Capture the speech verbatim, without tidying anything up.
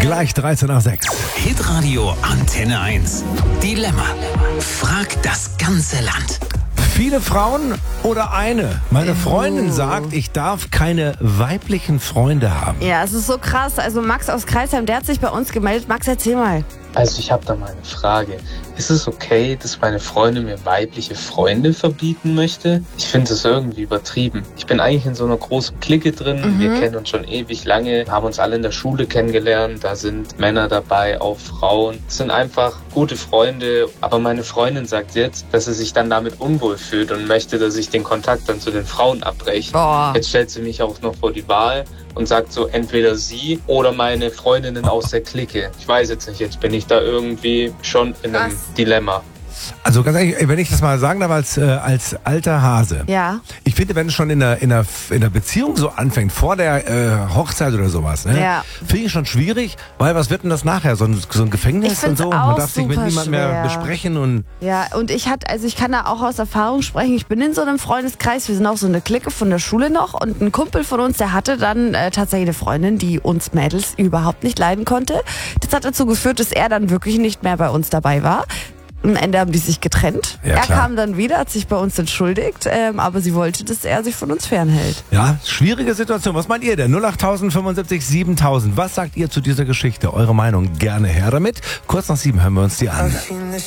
Gleich dreizehn nach sechs. Hitradio Antenne eins. Dilemma. Frag das ganze Land. Viele Frauen oder eine? Meine Freundin sagt, ich darf keine weiblichen Freunde haben. Ja, es ist so krass. Also Max aus Kreisheim, der hat sich bei uns gemeldet. Max, erzähl mal. Also ich habe da mal eine Frage. Ist es okay, dass meine Freundin mir weibliche Freunde verbieten möchte? Ich finde es irgendwie übertrieben. Ich bin eigentlich in so einer großen Clique drin. Mhm. Wir kennen uns schon ewig lange, haben uns alle in der Schule kennengelernt. Da sind Männer dabei, auch Frauen. Es sind einfach gute Freunde. Aber meine Freundin sagt jetzt, dass sie sich dann damit unwohl fühlt und möchte, dass ich den Kontakt dann zu den Frauen abbreche. Boah. Jetzt stellt sie mich auch noch vor die Wahl und sagt so, entweder sie oder meine Freundinnen aus der Clique. Ich weiß jetzt nicht, jetzt bin ich da irgendwie schon in einem Was? Dilemma. Also ganz ehrlich, wenn ich das mal sagen darf, als, äh, als alter Hase. Ja. Ich finde, wenn es schon in der, in, der, in der Beziehung so anfängt, vor der äh, Hochzeit oder sowas, ne, Ja. finde ich schon schwierig, weil was wird denn das nachher? So ein, so ein Ich Gefängnis und find's so? auch Man darf sich mit super niemandem mehr schwer. besprechen und Ja, und ich hatte, also ich kann da auch aus Erfahrung sprechen. Ich bin in so einem Freundeskreis, wir sind auch so eine Clique von der Schule noch und ein Kumpel von uns, der hatte dann äh, tatsächlich eine Freundin, die uns Mädels überhaupt nicht leiden konnte. Das hat dazu geführt, dass er dann wirklich nicht mehr bei uns dabei war. Am Ende haben die sich getrennt. Ja, er klar. kam dann wieder, hat sich bei uns entschuldigt, ähm, aber sie wollte, dass er sich von uns fernhält. ja, schwierige Situation. Was meint ihr denn? null acht fünfundsiebzig siebentausend. Was sagt ihr zu dieser Geschichte? Eure Meinung gerne her damit. Kurz nach sieben hören wir uns die an.